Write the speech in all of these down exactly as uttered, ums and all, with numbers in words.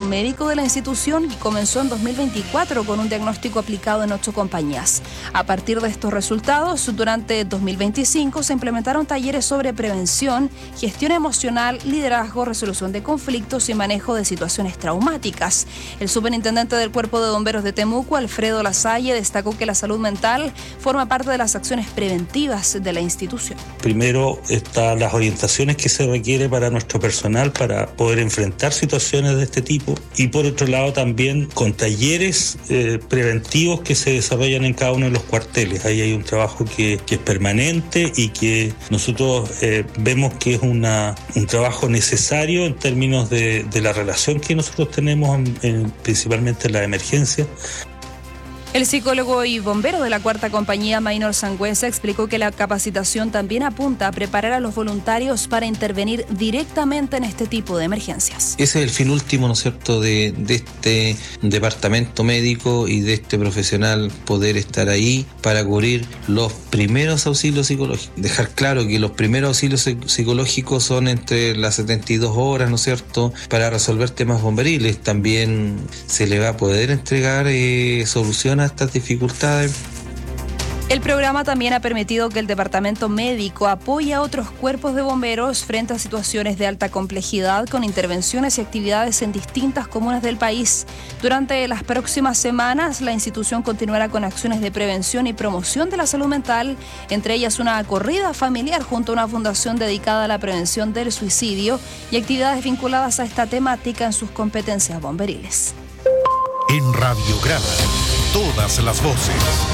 médico de la institución y comenzó en dos mil veinticuatro con un diagnóstico aplicado en ocho compañías. A partir de estos resultados, durante dos mil veinticinco se implementaron talleres sobre prevención, gestión emocional, liderazgo, resolución de conflictos y manejo de situaciones traumáticas. El superintendente del Cuerpo de Bomberos de Temuco, Alfredo Lasalle, destacó que la salud mental forma parte de las acciones preventivas de la institución. Primero están las orientaciones que se requiere para nuestro personal para poder enfrentar situaciones de este tipo, y por otro lado también con talleres eh, preventivos que se desarrollan en cada uno de los cuarteles. Ahí hay un trabajo que, que es permanente y que nosotros eh, vemos que es una, un trabajo necesario en términos de, de la relación que nosotros tenemos en, en, principalmente en la emergencia. El psicólogo y bombero de la cuarta compañía, Maynor Sangüesa, explicó que la capacitación también apunta a preparar a los voluntarios para intervenir directamente en este tipo de emergencias. Ese es el fin último, ¿no es cierto?, de, de este departamento médico y de este profesional, poder estar ahí para cubrir los primeros auxilios psicológicos. Dejar claro que los primeros auxilios psicológicos son entre las setenta y dos horas, ¿no es cierto?, para resolver temas bomberiles. También se le va a poder entregar eh, soluciones a estas dificultades. El programa también ha permitido que el departamento médico apoye a otros cuerpos de bomberos frente a situaciones de alta complejidad con intervenciones y actividades en distintas comunas del país. Durante las próximas semanas, la institución continuará con acciones de prevención y promoción de la salud mental, entre ellas una corrida familiar junto a una fundación dedicada a la prevención del suicidio y actividades vinculadas a esta temática en sus competencias bomberiles. En Radiograma, todas las voces.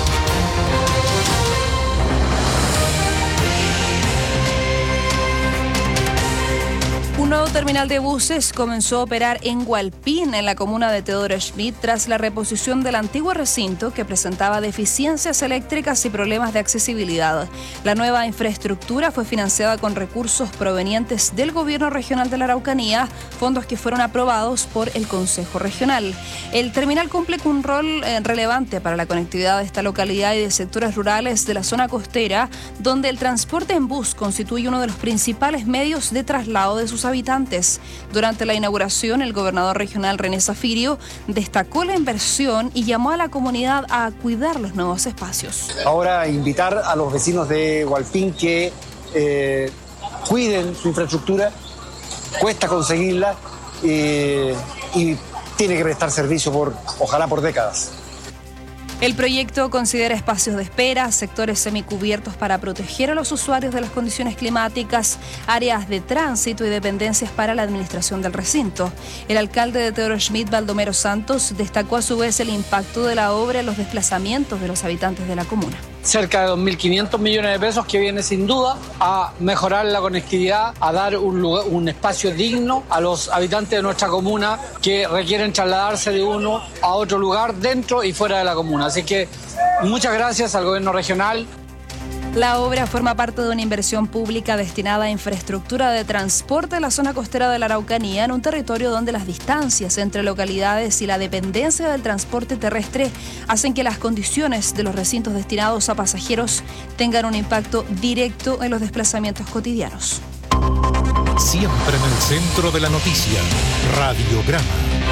Un nuevo terminal de buses comenzó a operar en Hualpín, en la comuna de Teodoro Schmidt, tras la reposición del antiguo recinto que presentaba deficiencias eléctricas y problemas de accesibilidad. La nueva infraestructura fue financiada con recursos provenientes del Gobierno Regional de la Araucanía, fondos que fueron aprobados por el Consejo Regional. El terminal cumple con un rol eh, relevante para la conectividad de esta localidad y de sectores rurales de la zona costera, donde el transporte en bus constituye uno de los principales medios de traslado de sus habitantes. habitantes. Durante la inauguración, el gobernador regional René Zafirio destacó la inversión y llamó a la comunidad a cuidar los nuevos espacios. Ahora invitar a los vecinos de Hualpín que eh, cuiden su infraestructura, cuesta conseguirla eh, y tiene que prestar servicio por, ojalá por décadas. El proyecto considera espacios de espera, sectores semicubiertos para proteger a los usuarios de las condiciones climáticas, áreas de tránsito y dependencias para la administración del recinto. El alcalde de Teodoro Schmidt, Baldomero Santos, destacó a su vez el impacto de la obra en los desplazamientos de los habitantes de la comuna. Cerca de dos mil quinientos millones de pesos que viene sin duda a mejorar la conectividad, a dar un, lugar, un espacio digno a los habitantes de nuestra comuna que requieren trasladarse de uno a otro lugar dentro y fuera de la comuna. Así que muchas gracias al gobierno regional. La obra forma parte de una inversión pública destinada a infraestructura de transporte en la zona costera de la Araucanía, en un territorio donde las distancias entre localidades y la dependencia del transporte terrestre hacen que las condiciones de los recintos destinados a pasajeros tengan un impacto directo en los desplazamientos cotidianos. Siempre en el centro de la noticia, Radiograma.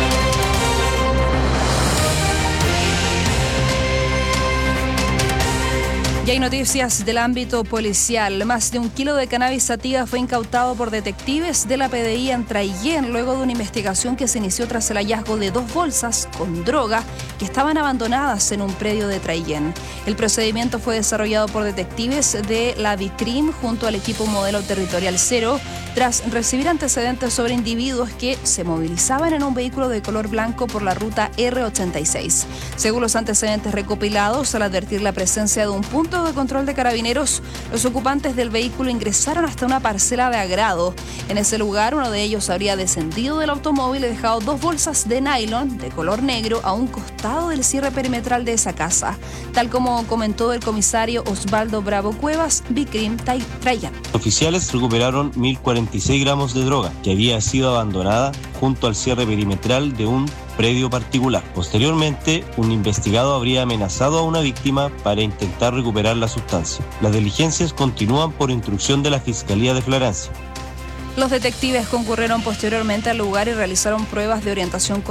Y hay noticias del ámbito policial. Más de un kilo de cannabis sativa fue incautado por detectives de la P D I en Traillén, luego de una investigación que se inició tras el hallazgo de dos bolsas con droga que estaban abandonadas en un predio de Traillén. El procedimiento fue desarrollado por detectives de la DICRIM junto al equipo modelo territorial cero, tras recibir antecedentes sobre individuos que se movilizaban en un vehículo de color blanco por la ruta R ochenta y seis. Según los antecedentes recopilados, al advertir la presencia de un punto de control de carabineros, los ocupantes del vehículo ingresaron hasta una parcela de agrado. En ese lugar, uno de ellos habría descendido del automóvil y dejado dos bolsas de nylon de color negro a un costado del cierre perimetral de esa casa, tal como comentó el comisario Osvaldo Bravo Cuevas, DICRIM Traillén. Oficiales recuperaron mil cuarenta y seis gramos de droga que había sido abandonada junto al cierre perimetral de un predio particular. Posteriormente, un investigado habría amenazado a una víctima para intentar recuperar la sustancia. Las diligencias continúan por instrucción de la Fiscalía de Florencia. Los detectives concurrieron posteriormente al lugar y realizaron pruebas de orientación